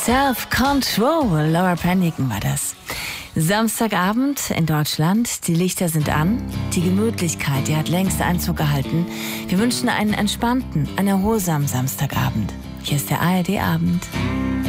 Self-Control, Laura Branigan war das. Samstagabend in Deutschland, die Lichter sind an, die Gemütlichkeit, die hat längst Einzug gehalten. Wir wünschen einen entspannten, einen erholsamen Samstagabend. Hier ist der ARD-Abend.